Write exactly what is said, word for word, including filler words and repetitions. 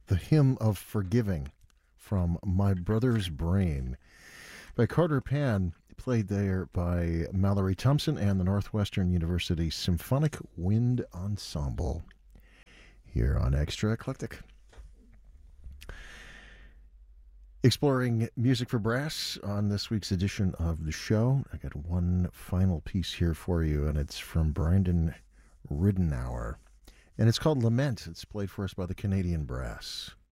The Hymn of Forgiving from My Brother's Brain by Carter Pan, played there by Mallory Thompson and the Northwestern University Symphonic Wind Ensemble here on Extra Eclectic. Exploring music for brass on this week's edition of the show. I got one final piece here for you, and it's from Brandon Ridenour. And it's called Lament. It's played for us by the Canadian Brass.